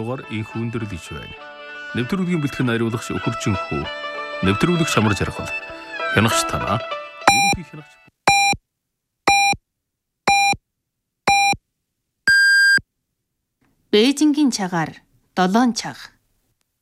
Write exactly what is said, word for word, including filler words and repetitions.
дугаар инх өндөрлөж байна. Нэвтрүүлгийн бэлтгэн найруулагч Өхөржин хүү. Нэвтрүүлэгч Амар Жаргал. Хянагч танаа. Ерөнхий хянагч Бээжингийн цагаар долоон цаг.